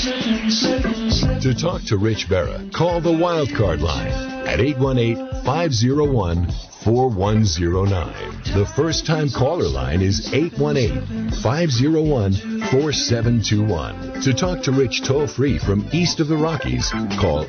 To talk to Rich Berra, call the Wildcard line at 818-501-4109. The first-time caller line is 818-501-4721. To talk to Rich toll-free from east of the Rockies, call